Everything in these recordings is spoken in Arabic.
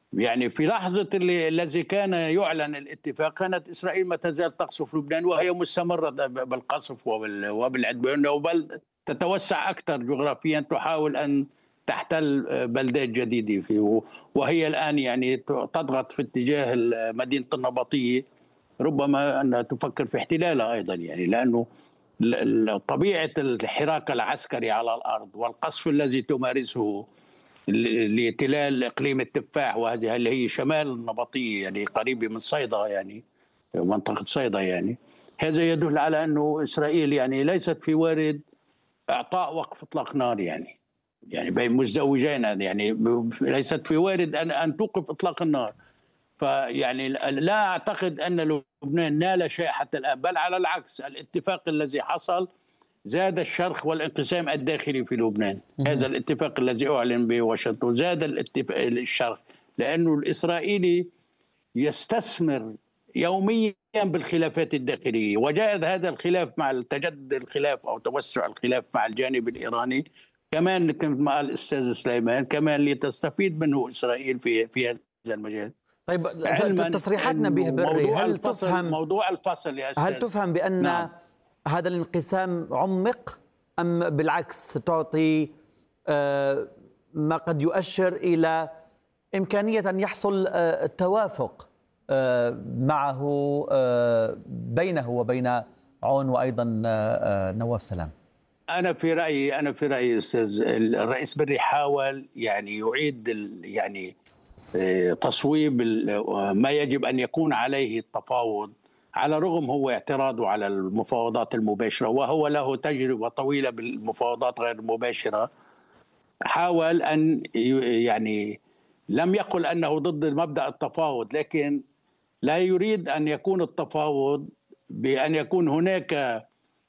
يعني في لحظة الذي كان يعلن الاتفاق كانت إسرائيل ما تزال تقصف لبنان، وهي مستمرة بالقصف وبالعدوان، بل تتوسع أكثر جغرافيا، تحاول أن تحتل بلدات جديدة فيه. وهي الآن يعني تضغط في اتجاه مدينة النبطية، ربما أنها تفكر في احتلالها أيضا، يعني لأنه طبيعة الحراك العسكري على الأرض والقصف الذي تمارسه لتلال اقليم التفاح، وهذه اللي هي شمال النبطيه، يعني قريبه من صيدا، يعني منطقه صيدا، يعني هذا يدل على انه اسرائيل يعني ليست في وارد اعطاء وقف اطلاق نار، يعني بين مزدوجين، يعني ليست في وارد ان توقف اطلاق النار. فيعني لا اعتقد ان لبنان نال شيء حتى الان، بل على العكس، الاتفاق الذي حصل زاد الشرخ والانقسام الداخلي في لبنان. هذا الاتفاق الذي أعلن به واشنطن زاد الشرخ، لأنه الإسرائيلي يستثمر يوميا بالخلافات الداخلية، وجاء هذا الخلاف مع تجدد الخلاف أو توسع الخلاف مع الجانب الإيراني كمان، كما قال الأستاذ سليمان، كمان لتستفيد منه إسرائيل في هذا المجال. طيب، علما تصريحات نبيه بري موضوع الفصل يا أستاذ، هل تفهم بأن نعم، هذا الانقسام عمق، أم بالعكس تعطي ما قد يؤشر إلى إمكانية أن يحصل توافق معه بينه وبين عون وأيضا نواف سلام؟ أنا في رأيي أستاذ الرئيس بري حاول يعني يعيد يعني تصويب ما يجب أن يكون عليه التفاوض، على الرغم هو اعتراضه على المفاوضات المباشرة، وهو له تجربة طويلة بالمفاوضات غير المباشرة. حاول أن يعني لم يقل أنه ضد مبدأ التفاوض، لكن لا يريد أن يكون التفاوض بأن يكون هناك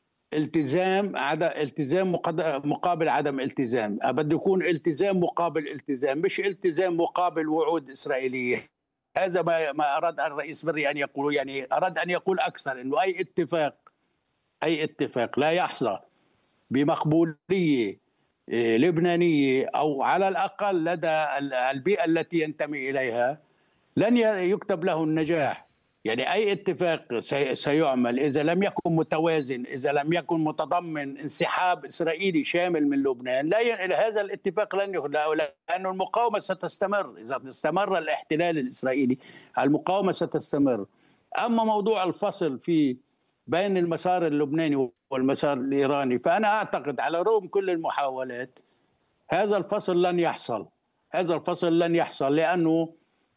التزام مقابل عدم التزام، بده يكون التزام مقابل التزام، مش التزام مقابل وعود إسرائيلية. هذا ما أراد الرئيس بري أن يقول، يعني أراد أن يقول أكثر، أنه أي اتفاق لا يحظى بمقبولية لبنانية أو على الأقل لدى البيئة التي ينتمي إليها لن يكتب له النجاح. يعني أي اتفاق سيعمل إذا لم يكن متوازن، إذا لم يكن متضمن انسحاب إسرائيلي شامل من لبنان، هذا الاتفاق لن يخلى، لأن المقاومة ستستمر. إذا استمر الاحتلال الإسرائيلي المقاومة ستستمر. أما موضوع الفصل بين المسار اللبناني والمسار الإيراني، فأنا أعتقد على رغم كل المحاولات هذا الفصل لن يحصل، لأنه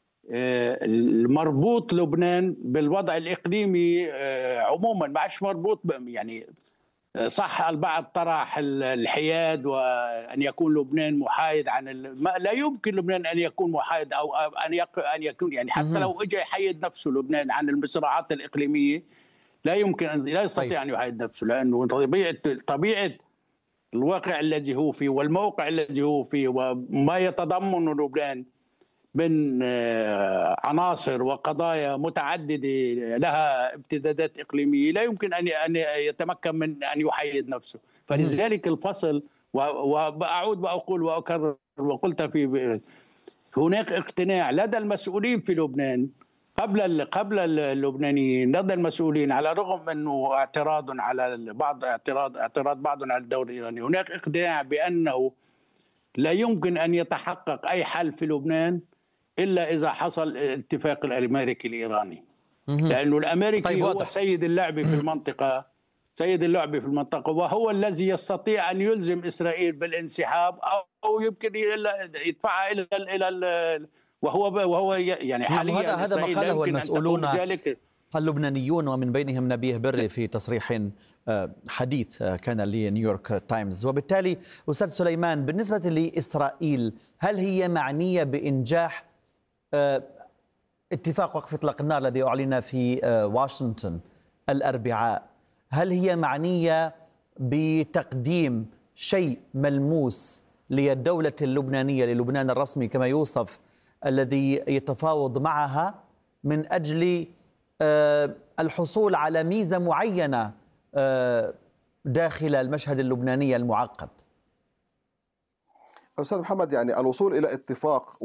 المربوط لبنان بالوضع الإقليمي عموما، ما عادش مربوط يعني صح البعض طرح الحياد وأن يكون لبنان محايد عن لا يمكن لبنان أن يكون محايد أو أن يكون، يعني حتى لو اجى يحيد نفسه لبنان عن الصراعات الإقليمية لا يمكن لا يستطيع أن يحيد نفسه، لأنه طبيعة الواقع الذي هو فيه والموقع الذي هو فيه وما يتضمن لبنان من عناصر وقضايا متعددة لها امتدادات إقليمية، لا يمكن أن يتمكن من أن يحيد نفسه. فلذلك الفصل، وأعود وأقول وأكرر وقلت هناك اقتناع لدى المسؤولين في لبنان قبل اللبنانيين، لدى المسؤولين، على الرغم أنه اعتراض على اعتراض بعض على الدور الإيراني، هناك اقتناع بأنه لا يمكن أن يتحقق أي حل في لبنان إلا إذا حصل الاتفاق الأمريكي الإيراني، لأنه الأمريكي هو سيد اللعبة في المنطقة، وهو الذي يستطيع أن يلزم إسرائيل بالانسحاب أو يمكن يدفعها إلى وهو يعني حاليا هذا ما قاله المسؤولون اللبنانيون، ومن بينهم نبيه بري في تصريح حديث كان لنيويورك تايمز. وبالتالي أستاذ سليمان، بالنسبة لإسرائيل، هل هي معنية بإنجاح اتفاق وقف إطلاق النار الذي أعلن في واشنطن الأربعاء؟ هل هي معنية بتقديم شيء ملموس للدولة اللبنانية، للبنان الرسمي كما يوصف، الذي يتفاوض معها من أجل الحصول على ميزة معينة داخل المشهد اللبناني المعقد؟ أستاذ محمد، يعني الوصول إلى اتفاق